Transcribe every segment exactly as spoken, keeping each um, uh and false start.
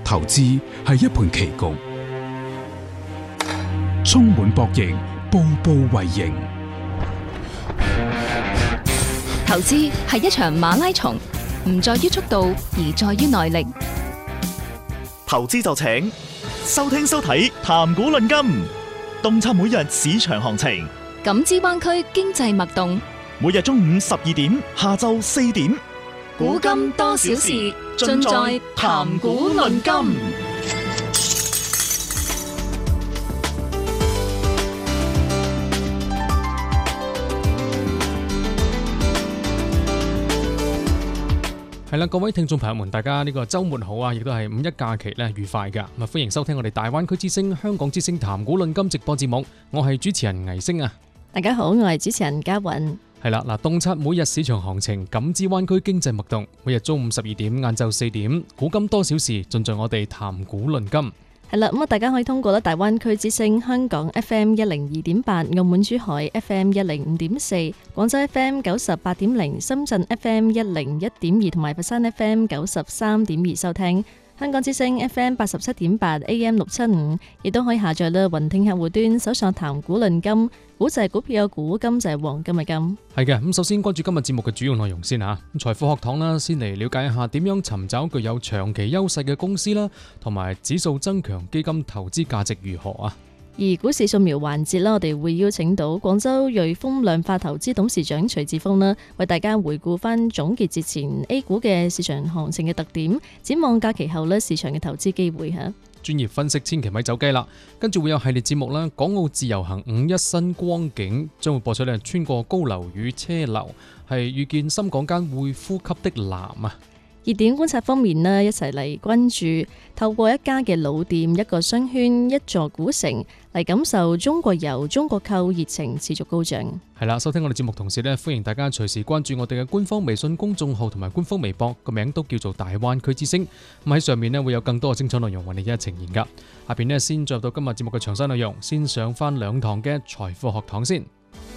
投資係一盤棋局，充滿博弈，步步為營。 投資係一場馬拉松，唔在於速度，而在於耐力。 投資就請收聽收睇談股論金，洞察每日市場行情， 感知灣區經濟脈動。 每日中午十二點，下晝四點， 股金多少事，盡在談股論金。 係啦，各位聽眾朋友們，大家呢個週末好啊！亦都係五一假期咧，愉快噶。咁啊，歡迎收聽我哋大灣區之聲、香港之聲談股論金直播節目。我係主持人倪星啊。 大家好，我係主持人嘉韻。 係啦，嗱，洞察每日市場行情，感知灣區經濟脈動。每日中午十二點、晏晝四點，股金多少事，盡在我哋談股論金。 係啦，咁啊，大家可以通過咧大灣區之聲香港 F M 一零二點八、澳門珠海 F M 一零五點四、廣州 F M 九十八點零、深圳 F M 一零一點二同埋佛山 F M 九十三點二收聽。香港之聲 F M 八十七點八 A M 六七五，亦都可以下載啦雲聽客戶端，搜索談股論金，股就係股票嘅股，金就係黃金嘅金。 係嘅，咁首先關注今日節目嘅主要內容先吓。財富學堂啦，先嚟了解一下點樣尋找具有長期優勢嘅公司啦，同埋指數增強基金投資價值如何啊？ 而股市掃描環節啦，我哋會邀請到廣州瑞豐量化投資董事長徐志峰啦，為大家回顧翻總結節前 A 股嘅市場行情嘅特點，展望假期後呢市場嘅投資機會吓。 專業分析千祈咪走雞啦，跟住會有系列節目啦，港澳自由行五一新光景將會播出咧，穿過高樓與車樓，係遇見深港間會呼吸的藍啊！ 熱點觀察方面呢，一齊嚟關注透過一家嘅老店、一個商圈、一座古城嚟感受中國遊、中國購熱情持續高漲。 係啦，收聽我哋節目同時呢，歡迎大家隨時關注我哋嘅官方微信公眾號同埋官方微博，個名都叫做大灣區之聲。咁喺上面呢，會有更多嘅精彩內容為你一一呈現噶。下邊呢，先進入到今日節目嘅詳細內容，先上翻兩堂嘅財富學堂先。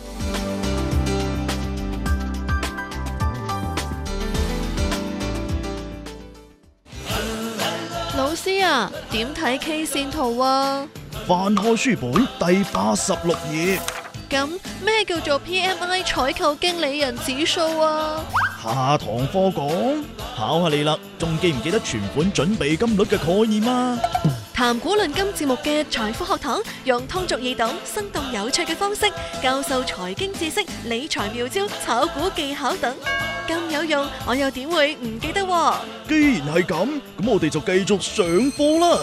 老師啊，點睇 K 線圖啊？ 翻開書本第八十六頁。 咁咩叫做 P M I 採購經理人指數啊？ 下堂課講，考下你啦，仲記唔記得存款準備金率嘅概念啊？ 談股論金節目嘅財富學堂，用通俗易懂、生動有趣嘅方式教授財經知識、理財妙招、炒股技巧等，咁有用，我又點會唔記得喎？ 既然係咁，咁我哋就繼續上課啦。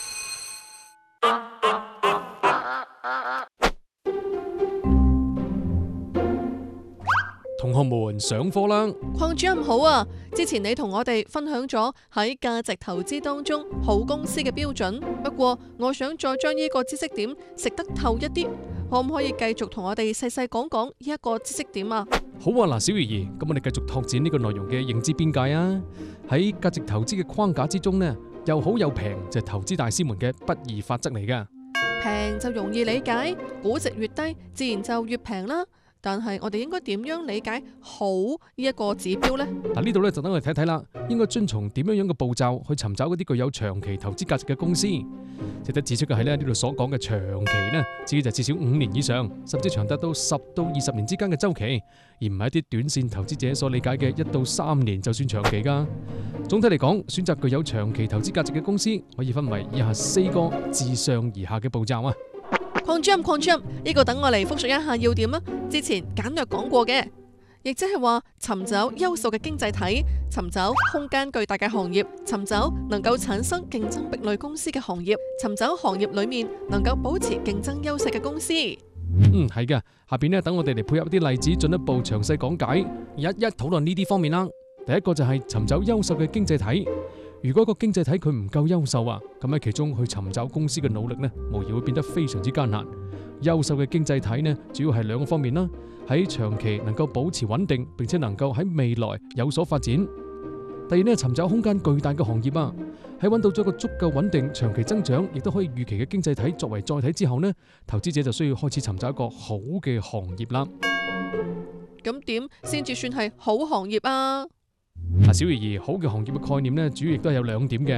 同學們上課啦！ 鄺主任好啊！之前你同我哋分享咗喺價值投資當中好公司嘅標準，不過我想再將呢個知識點食得透一啲，可唔可以繼續同我哋細細講講呢一個知識點啊？ 好啊，嗱，小魚兒，咁我哋繼續拓展呢個內容嘅認知邊界啊！喺價值投資嘅框架之中呢，又好又平就係投資大師們嘅不二法則嚟噶。 平就容易理解，估值越低，自然就越平啦。但係我哋應該點樣理解好呢一個指標呢？ 嗱，呢度咧就等我哋睇睇啦，應該遵從點樣樣嘅步驟去尋找嗰啲具有長期投資價值嘅公司。值得指出嘅係咧，呢度所講嘅長期呢，至於就至少五年以上，甚至長達到十到二十年之間嘅周期，而唔係一啲短線投資者所理解嘅一到三年就算長期噶。總體嚟講，選擇具有長期投資價值嘅公司，可以分為以下四個自上而下嘅步驟啊。 鄺主任，鄺主任，呢個等我嚟複述一下要點啊！之前簡略講過嘅，亦即係話尋找優秀嘅經濟體，尋找空間巨大嘅行業，尋找能夠產生競爭壁壘公司嘅行業，尋找行業裏面能夠保持競爭優勢嘅公司。 嗯，係嘅。下邊呢，等我哋嚟配合啲例子，進一步詳細講解，一一討論呢啲方面啦。第一個就係尋找優秀嘅經濟體。如果個經濟體佢唔夠優秀啊，咁喺其中去尋找公司嘅努力呢，無疑會變得非常之艱難。優秀嘅經濟體呢，主要係兩個方面啦，喺長期能夠保持穩定，並且能夠喺未來有所發展。第二呢，尋找空間巨大嘅行業啊，喺揾到咗個足夠穩定、長期增長，亦都可以預期嘅經濟體作為載體之後呢，投資者就需要開始尋找一個好嘅行業啦。 咁點先至算係好行業啊？ 嗱，小魚兒，好嘅行業嘅概念呢，主要亦都係有兩點嘅。第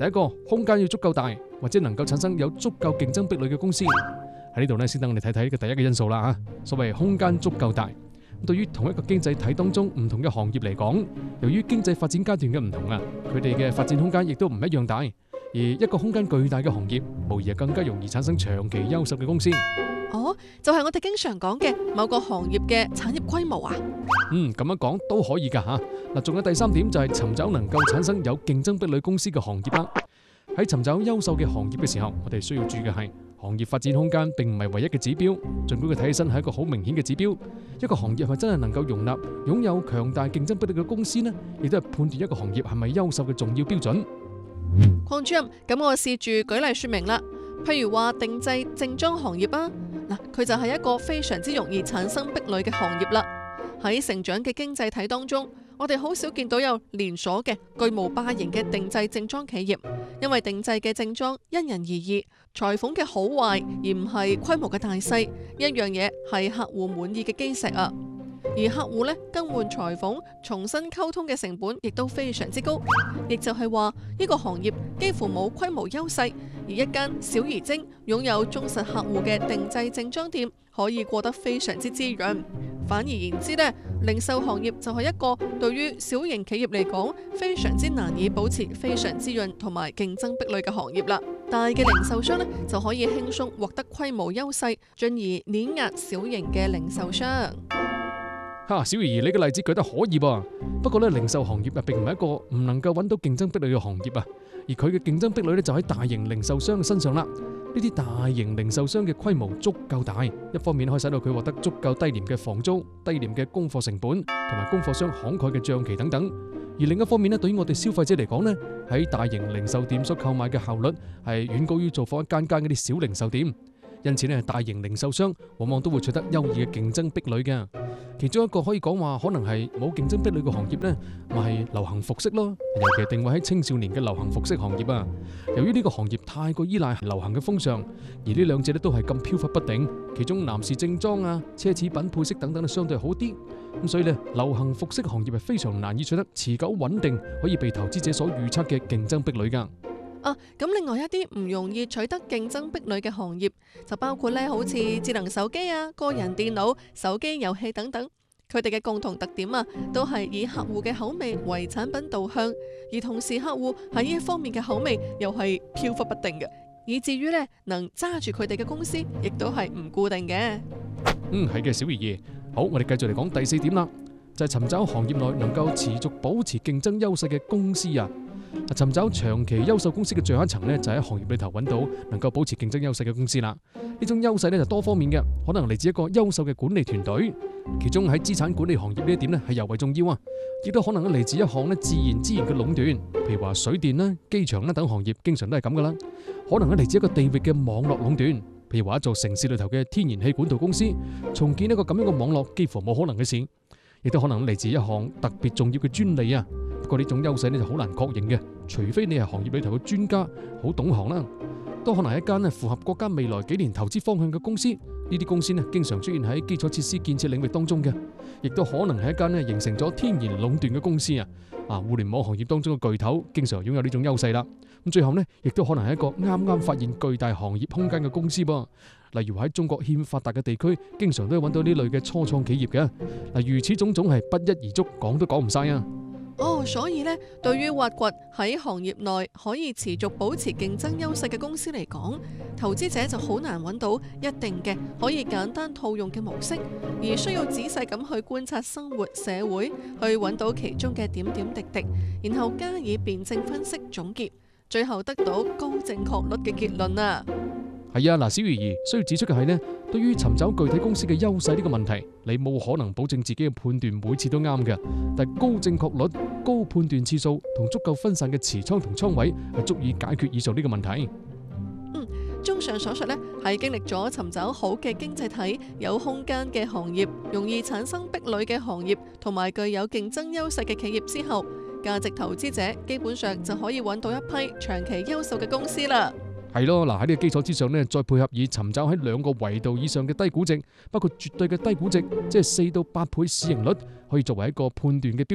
第一個，空間要足夠大，或者能夠產生有足夠競爭壁壘嘅公司。喺呢度呢，先等我哋睇睇呢個第一個因素啦嚇。所謂空間足夠大，對於同一個經濟體當中唔同嘅行業嚟講，由於經濟發展階段嘅唔同啊，佢哋嘅發展空間亦都唔一樣大。而一個空間巨大嘅行業，無疑係更加容易產生長期優秀嘅公司。 哦，就係我哋經常講嘅某個行業嘅產業規模啊。 嗯，咁樣講都可以㗎嚇。嗱，仲有第三點就係尋找能夠產生有競爭壁壘公司嘅行業啦。喺尋找優秀嘅行業嘅時候，我哋需要注意嘅係行業發展空間並唔係唯一嘅指標，儘管佢睇起身係一個好明顯嘅指標。一個行業係咪真係能夠容納擁有強大競爭壁壘嘅公司呢？亦都係判斷一個行業係咪優秀嘅重要標準。 鄺主任，咁我試住舉例說明啦。譬如話定製正裝行業啊，嗱，佢就係一個非常之容易產生壁壘嘅行業啦。喺成長嘅經濟體當中，我哋好少見到有連鎖嘅巨無霸型嘅定製正裝企業，因為定製嘅正裝因人而異，裁縫嘅好壞而唔係規模嘅大細，一樣嘢係客戶滿意嘅基石啊。而客戶呢，更換裁縫、重新溝通嘅成本亦都非常之高，亦就係話呢個行業幾乎冇規模優勢，而一間小而精、擁有忠實客戶嘅定製正裝店可以過得非常之滋潤。反而言之呢，零售行業就係一個對於小型企業嚟講非常之難以保持非常滋潤同埋競爭壁壘嘅行業啦。大嘅零售商呢，就可以輕鬆獲得規模優勢，進而碾壓小型嘅零售商。 哈，小怡，你嘅例子舉得可以噃。不過咧，零售行業啊，並唔係一個唔能夠揾到競爭壁壘嘅行業啊。而佢嘅競爭壁壘咧，就喺大型零售商嘅身上啦。呢啲大型零售商嘅規模足夠大，一方面可以使到佢獲得足夠低廉嘅房租、低廉嘅供貨成本，同埋供貨商慷慨嘅賬期等等。而另一方面咧，對於我哋消費者嚟講呢，喺大型零售店所購買嘅效率係遠高於做訪一間間嗰啲小零售店。因此呢，大型零售商往往都會取得優異嘅競爭壁壘嘅。其中一個可以講話可能係冇競爭壁壘嘅行業呢，咪係流行服飾咯。尤其定位喺青少年嘅流行服飾行業啊。由於呢個行業太過依賴流行嘅風尚，而呢兩者咧都係咁飄忽不定。其中男士正裝啊、奢侈品配飾等等都相對好啲。咁所以呢，流行服飾行業係非常難以取得持久穩定，可以被投資者所預測嘅競爭壁壘㗎。 啊，咁另外一啲唔容易取得競爭壁壘嘅行業，就包括咧好似智能手機啊、個人電腦、手機遊戲等等。佢哋嘅共同特點啊，都係以客戶嘅口味為產品導向，而同時客戶喺呢一方面嘅口味又係飄忽不定嘅，以至於咧能揸住佢哋嘅公司，亦都係唔固定嘅。 嗯，係嘅，小怡兒。好，我哋繼續嚟講第四點啦，就係尋找行業內能夠持續保持競爭優勢嘅公司啊。尋找長期優秀公司嘅最後一層呢，就喺行業裏頭揾到能夠保持競爭優勢嘅公司啦。呢種優勢呢，就多方面嘅，可能嚟自一個優秀嘅管理團隊，其中喺資產管理行業呢一點呢係尤為重要啊。亦都可能嚟自一項呢自然資源嘅壟斷，譬如話水電啦、機場啦等行業，經常都係咁噶啦。可能咧嚟自一個地域嘅網絡壟斷，譬如話一座城市裏頭嘅天然氣管道公司重建一個咁樣嘅網絡，幾乎冇可能嘅事。亦都可能嚟自一項特別重要嘅專利啊。不過呢種優勢呢就好難確認嘅，除非你係行業裏頭嘅專家，好懂行啦。都可能係一間咧符合國家未來幾年投資方向嘅公司，呢啲公司呢經常出現喺基礎設施建設領域當中嘅，亦都可能係一間咧形成咗天然壟斷嘅公司啊。啊，互聯網行業當中嘅巨頭經常擁有呢種優勢啦。咁最後呢，亦都可能係一個啱啱發現巨大行業空間嘅公司噃。例如喺中國欠發達嘅地區，經常都係揾到呢類嘅初創企業嘅。嗱，如此種種係不一而足，講都講唔晒啊。 哦，所以呢，對於挖掘喺行業內可以持續保持競爭優勢嘅公司嚟講，投資者就好難揾到一定嘅可以簡單套用嘅模式，而需要仔細咁去觀察生活社會，去揾到其中嘅點點滴滴，然後加以辯證分析總結，最後得到高正確率嘅結論啊！ 係啊，嗱，小魚兒需要指出嘅係呢，對於尋找具體公司嘅優勢呢個問題，你冇可能保證自己嘅判斷每次都啱嘅，但係高正確率、高判斷次數同足夠分散嘅持倉同倉位係足以解決以上呢個問題。 嗯，綜上所述呢，係經歷咗尋找好嘅經濟體、有空間嘅行業、容易產生壁壘嘅行業同埋具有競爭優勢嘅企業之後，價值投資者基本上就可以揾到一批長期優秀嘅公司啦。 係咯，嗱，喺呢個基礎之上呢，再配合以尋找喺兩個維度以上嘅低估值，包括絕對嘅低估值，即係四到八倍市盈率，可以作為一個判斷嘅標準，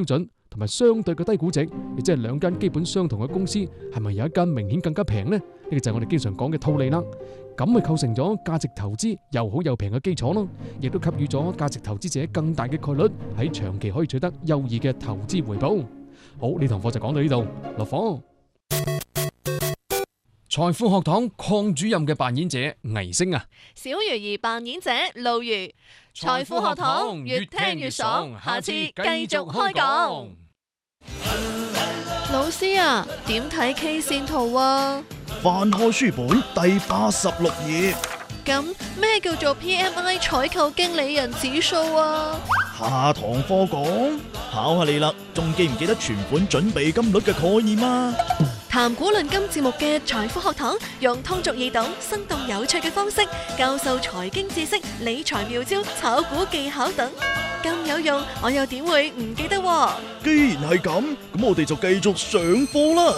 同埋相對嘅低估值，亦即係兩間基本相同嘅公司係咪有一間明顯更加平呢？呢、呢個就係我哋經常講嘅套利啦。咁咪構成咗價值投資又好又平嘅基礎咯，亦都給予咗價值投資者更大嘅概率喺長期可以取得優異嘅投資回報。好，呢堂課就講到呢度，落課。財富學堂鄺主任嘅扮演者倪星啊， 小魚兒扮演者路如。財富學堂越聽越爽，下次繼續開講。老師啊，點睇 K 線圖啊？ 翻開書本第八十六頁。 咁咩叫做 P M I 採購經理人指數啊？ 下堂課講，考下你啦，仲記唔記得存款準備金率嘅概念啊？ 談古論今節目嘅財富學堂，用通俗易懂、生動有趣嘅方式教授財經知識、理財妙招、炒股技巧等，咁有用，我又點會唔記得？ 既然係咁，咁我哋就繼續上課啦。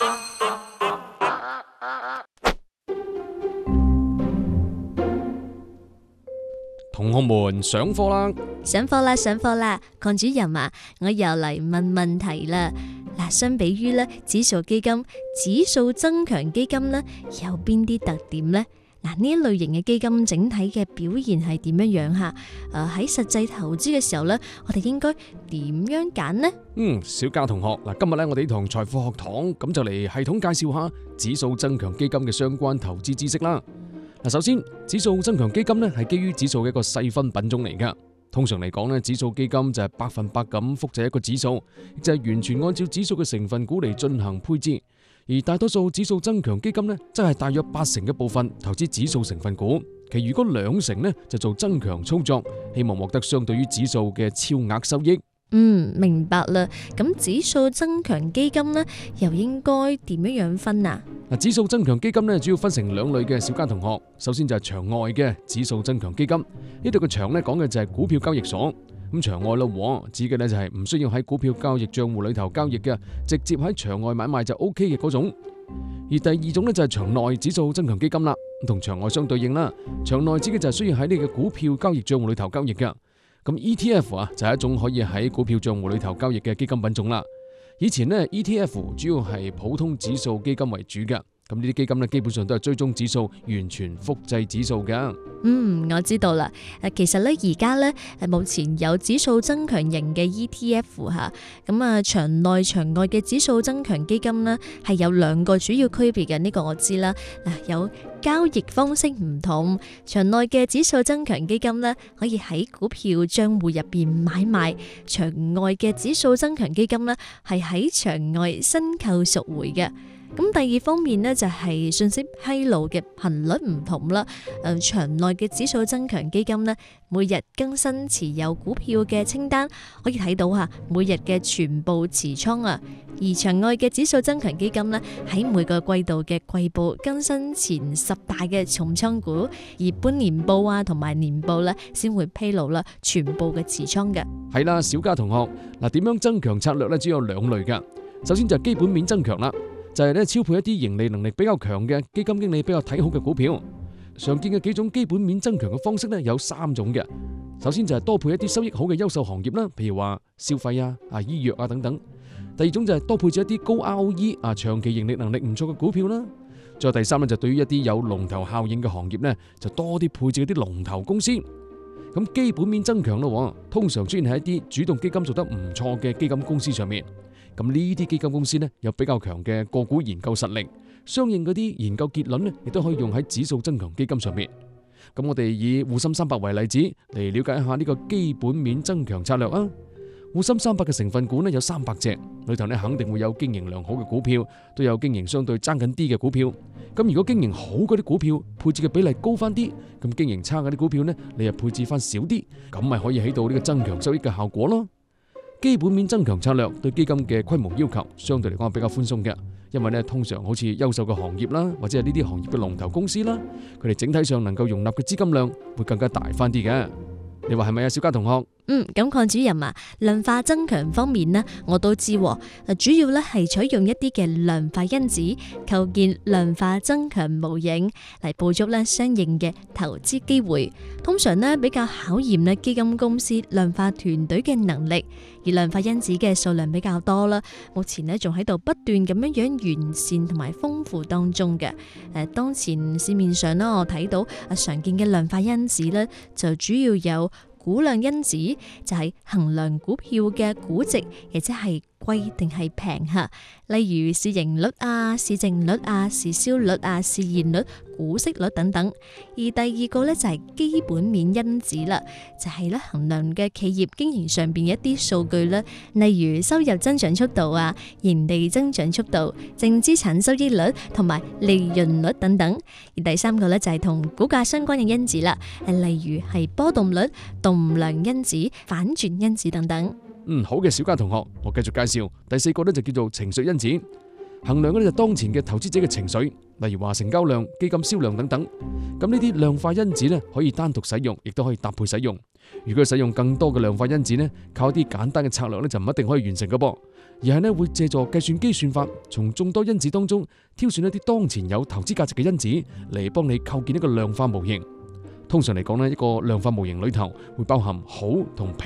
同學們上課啦！ 上課啦，上課啦！鄺主任啊，我又嚟問問題啦。嗱，相比於咧指數基金、指數增強基金咧，有邊啲特點呢？嗱，呢一類型嘅基金整體嘅表現係點樣樣吓？誒，喺實際投資嘅時候咧，我哋應該點樣揀呢？ 嗯，小嘉同學，嗱，今日咧我哋呢堂財富學堂咁就嚟系統介紹下指數增強基金嘅相關投資知識啦。嗱，首先，指數增強基金咧係基於指數嘅一個細分品種嚟噶。通常嚟講咧，指數基金就係百分百咁複製一個指數，亦就係完全按照指數嘅成分股嚟進行配置。而大多數指數增強基金咧，則係大約八成嘅部分投資指數成分股，其餘嗰兩成咧就做增強操作，希望獲得相對於指數嘅超額收益。 嗯，明白啦。咁指數增強基金呢，又應該點樣樣分啊？ 嗱，指數增強基金呢，主要分成兩類嘅。小嘉同學，首先就係場外嘅指數增強基金，呢度嘅場呢，講嘅就係股票交易所。咁場外咯，指嘅呢就係唔需要喺股票交易賬戶裏頭交易嘅，直接喺場外買賣就 O K 嘅嗰種。而第二種呢，就係場內指數增強基金啦，同場外相對應啦。場內指嘅就係需要喺你嘅股票交易賬戶裏頭交易嘅。咁 E T F 啊，就係一種可以喺股票賬戶裏頭交易嘅基金品種啦。以前呢 E T F 主要係普通指數基金為主嘅，咁呢啲基金呢，基本上都係追蹤指數，完全複製指數嘅。 嗯，我知道啦。誒，其實咧而家咧誒，目前有指數增強型嘅 E T F 吓，咁啊場內場外嘅指數增強基金呢，係有兩個主要區別嘅，呢個我知啦。嗱，有交易方式唔同，場內嘅指數增強基金呢，可以喺股票賬戶入邊買賣；場外嘅指數增強基金呢，係喺場外申購贖回嘅。咁第二方面呢，就係信息披露嘅頻率唔同啦。誒，場內嘅指數增強基金呢，每日更新持有股票嘅清單，可以睇到吓每日嘅全部持倉啊。而場外嘅指數增強基金呢，喺每個季度嘅季報更新前十大嘅重倉股，而半年報啊同埋年報呢，先會披露啦全部嘅持倉嘅。 係啦，小嘉同學，嗱，點樣增強策略呢？主要有兩類噶。首先就係基本面增強啦。就係咧，超配一啲盈利能力比較強嘅基金經理比較睇好嘅股票。常見嘅幾種基本面增強嘅方式咧，有三種嘅。首先就係多配一啲收益好嘅優秀行業啦，譬如話消費啊、啊醫藥啊等等。第二種就係多配置一啲高 R O E 啊、長期盈利能力唔錯嘅股票啦。再第三咧，就對於一啲有龍頭效應嘅行業咧，就多啲配置一啲龍頭公司。咁基本面增強咯，通常出現喺一啲主動基金做得唔錯嘅基金公司上面。咁呢啲基金公司呢，有比較強嘅個股研究實力，相應嗰啲研究結論呢，亦都可以用喺指數增強基金上面。咁我哋以滬深三百為例子嚟了解一下呢個基本面增強策略啊。滬深三百嘅成分股呢，有三百隻，裏頭呢肯定會有經營良好嘅股票，都有經營相對爭緊啲嘅股票。咁如果經營好嗰啲股票配置嘅比例高翻啲，咁經營差嗰啲股票呢，你又配置翻少啲，咁咪可以起到呢個增強收益嘅效果咯。基本面增強策略對基金嘅規模要求相對嚟講係比較寬鬆嘅，因為咧通常好似優秀嘅行業啦，或者係呢啲行業嘅龍頭公司啦，佢哋整體上能夠容納嘅資金量會更加大翻啲嘅。你話係咪啊，小嘉同學？ 嗯，咁鄺主任啊，量化增強方面呢，我都知，主要咧係採用一啲嘅量化因子，構建量化增強模型嚟捕捉咧相應嘅投資機會。通常呢，比較考驗咧基金公司量化團隊嘅能力，而量化因子嘅數量比較多啦。目前呢，仲喺度不斷咁樣樣完善同埋豐富當中嘅。誒，當前市面上呢，我睇到啊常見嘅量化因子呢，就主要有估量因子，就係衡量股票嘅估值，亦即係貴定係平吓。例如市盈率啊、市淨率啊、市銷率啊、市現率、股息率等等。而第二個呢，就係基本面因子啦，就係咧衡量嘅企業經營上邊一啲數據啦，例如收入增長速度啊、盈利增長速度、淨資產收益率同埋利潤率等等。而第三個呢，就係同股價相關嘅因子啦，例如係波動率、動量因子、反轉因子等等。 嗯，好嘅，小嘉同學，我繼續介紹第四個呢，就叫做情緒因子，衡量嘅呢就當前嘅投資者嘅情緒，例如話成交量、基金銷量等等。咁呢啲量化因子呢，可以單獨使用，亦都可以搭配使用。如果使用更多嘅量化因子呢，靠一啲簡單嘅策略呢，就唔一定可以完成嘅噃，而係呢會借助計算機算法，從眾多因子當中挑選一啲當前有投資價值嘅因子嚟幫你構建一個量化模型。通常嚟講呢，一個量化模型裏頭會包含好同平